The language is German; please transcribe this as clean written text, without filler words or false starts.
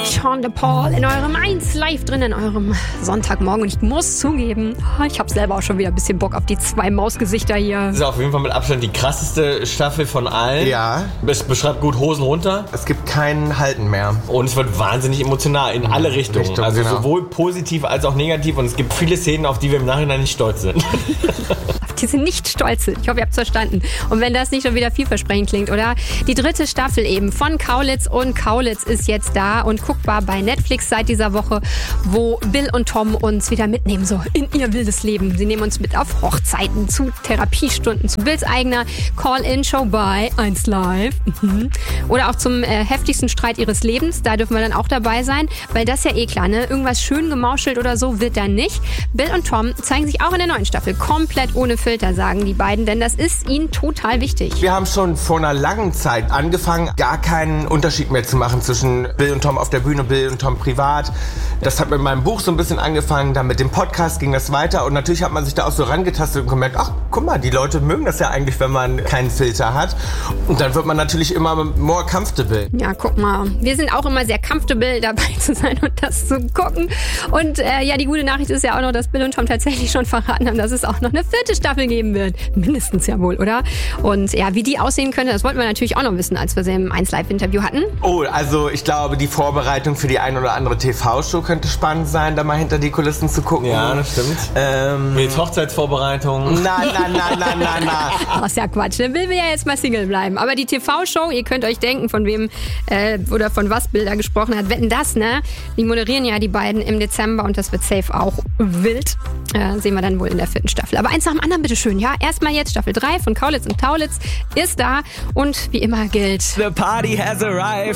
Sean Paul in eurem 1 live drin in eurem Sonntagmorgen. Und ich muss zugeben, ich habe selber auch schon wieder ein bisschen Bock auf die 2 Mausgesichter hier. Das ist auf jeden Fall mit Abstand die krasseste Staffel von allen. Ja. Es beschreibt gut Hosen runter. Es gibt kein Halten mehr. Und es wird wahnsinnig emotional in alle Richtungen. Also genau. Sowohl positiv als auch negativ. Und es gibt viele Szenen, auf die wir im Nachhinein nicht stolz sind. Die sind nicht stolz sind. Ich hoffe, ihr habt es verstanden. Und wenn das nicht schon wieder vielversprechend klingt, oder? Die 3. Staffel eben von Kaulitz und Kaulitz ist jetzt da und guckbar bei Netflix seit dieser Woche, wo Bill und Tom uns wieder mitnehmen, so in ihr wildes Leben. Sie nehmen uns mit auf Hochzeiten, zu Therapiestunden, zu Bills eigener Call-In-Show bei 1 Live. Oder auch zum heftigsten Streit ihres Lebens. Da dürfen wir dann auch dabei sein, weil das ja klar, ne? Irgendwas schön gemauschelt oder so wird da nicht. Bill und Tom zeigen sich auch in der neuen Staffel komplett ohne Filter, sagen die beiden, denn das ist ihnen total wichtig. Wir haben schon vor einer langen Zeit angefangen, gar keinen Unterschied mehr zu machen zwischen Bill und Tom auf der Bühne, Bill und Tom privat. Das hat mit meinem Buch so ein bisschen angefangen, dann mit dem Podcast ging das weiter und natürlich hat man sich da auch so rangetastet und gemerkt, ach, guck mal, die Leute mögen das ja eigentlich, wenn man keinen Filter hat. Und dann wird man natürlich immer more comfortable. Ja, guck mal, wir sind auch immer sehr comfortable dabei zu sein und das zu gucken. Und die gute Nachricht ist ja auch noch, dass Bill und Tom tatsächlich schon verraten haben, dass es auch noch eine 4. Staffel geben wird. Mindestens ja wohl, oder? Und ja, wie die aussehen könnte, das wollten wir natürlich auch noch wissen, als wir sie im 1 Live-Interview hatten. Oh, also ich glaube, die Vorbereitung für die ein oder andere TV-Show könnte spannend sein, da mal hinter die Kulissen zu gucken. Ja, das stimmt. Mit Hochzeitsvorbereitung. Na. Das ist ja Quatsch. Dann will wir ja jetzt mal Single bleiben. Aber die TV-Show, ihr könnt euch denken, von wem oder von was Bill da gesprochen hat. Wetten das, ne? Die moderieren ja die beiden im Dezember und das wird safe auch wild. Sehen wir dann wohl in der 4. Staffel. Aber eins nach dem anderen, bitteschön, ja? Erstmal jetzt Staffel 3 von Kaulitz und Kaulitz ist da und wie immer gilt: The party has arrived.